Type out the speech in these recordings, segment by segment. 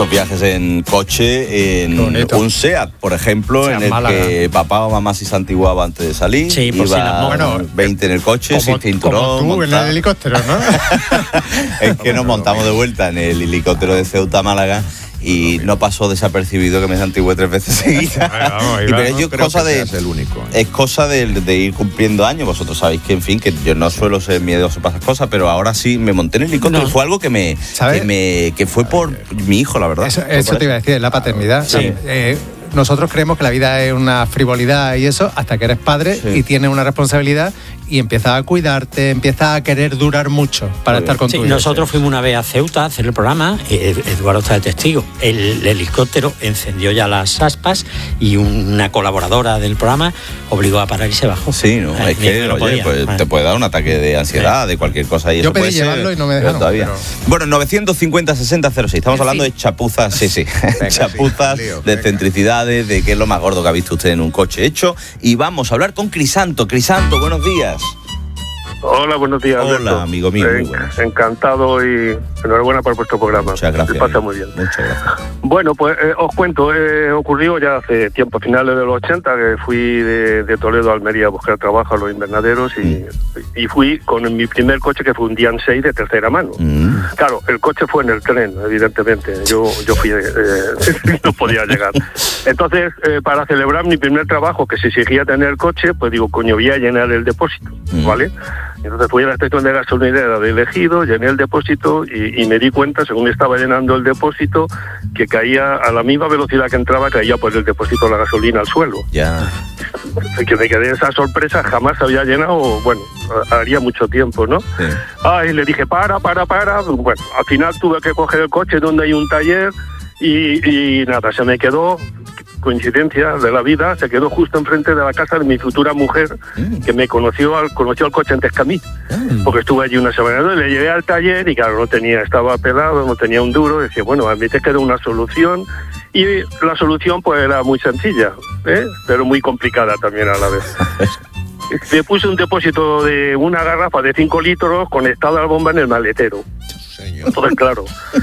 unos viajes en coche, en un SEAT, por ejemplo, SEAT en el Málaga, que papá o mamá si se antiguaba antes de salir. Sí, pues iba 20 en el coche, sin cinturón. Como tú en el helicóptero, ¿no? Es que nos montamos de vuelta en el helicóptero de Ceuta a Málaga y no pasó desapercibido que me santigüé 3 veces seguidas. Pero es cosa de ir cumpliendo años. Vosotros sabéis que, en fin, que yo no suelo ser miedoso para esas cosas, pero ahora sí me monté en el helicóptero y fue algo que fue por mi hijo, la verdad. Eso te iba a decir, la paternidad. Sí. Nosotros creemos que la vida es una frivolidad y eso, hasta que eres padre y tienes una responsabilidad y empiezas a cuidarte, empiezas a querer durar mucho para estar con tu hijo. Nosotros fuimos una vez a Ceuta a hacer el programa, Eduardo está de testigo, el helicóptero encendió ya las aspas y una colaboradora del programa obligó a parar y se bajó. Sí, no, es que, oye, pues te puede dar un ataque de ansiedad, de cualquier cosa. Y yo eso pedí puede llevarlo ser, y no me dejaron. Todavía. Bueno, 950-60-06, estamos hablando de chapuzas, venga, chapuzas, de excentricidades, de qué es lo más gordo que ha visto usted en un coche hecho. Y vamos a hablar con Crisanto. Crisanto, buenos días. Hola, buenos días. Hola, Alberto. amigo mío. Muy buenas. Encantado y enhorabuena por vuestro programa. Muchas gracias. Se pasa muy bien. Muchas gracias. Bueno, pues os cuento, ocurrió ya hace tiempo, finales de los 80, que fui de Toledo a Almería a buscar trabajo a los invernaderos y fui con mi primer coche, que fue un Dian 6 de tercera mano. Claro, el coche fue en el tren, evidentemente. Yo fui, no podía llegar. Entonces, para celebrar mi primer trabajo, que se exigía tener coche, pues digo, coño, voy a llenar el depósito, ¿vale? Entonces fui a la estación de gasolinera de Elegido, llené el depósito y me di cuenta, según estaba llenando el depósito, que caía a la misma velocidad que entraba, caía por el depósito la gasolina al suelo. Ya. Que me quedé esa sorpresa, jamás había llenado, bueno, haría mucho tiempo, ¿no? Sí. Y le dije, para. Bueno, al final tuve que coger el coche donde hay un taller y nada, se me quedó, coincidencia de la vida, se quedó justo enfrente de la casa de mi futura mujer, que me conoció al coche antes que a mí, porque estuve allí una semana. Le llevé al taller y claro, estaba pelado, no tenía un duro. Decía, bueno, a mí te queda una solución, y la solución pues era muy sencilla, pero muy complicada también a la vez. Le puse un depósito de una garrafa de 5 litros conectada a la bomba en el maletero. Entonces, claro,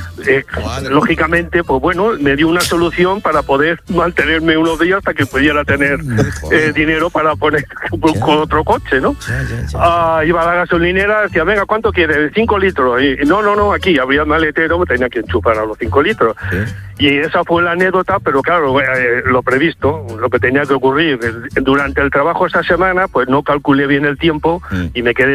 lógicamente, pues bueno, me dio una solución para poder mantenerme unos días hasta que pudiera tener dinero para poner con otro coche, ¿no? Iba a la gasolinera, decía, venga, ¿cuánto quieres? 5 litros. Y no, aquí había el maletero, me tenía que enchufar a los 5 litros. ¿Sí? Y esa fue la anécdota, pero claro, lo previsto, lo que tenía que ocurrir. Durante el trabajo esa semana, pues no calculé bien el tiempo y me quedé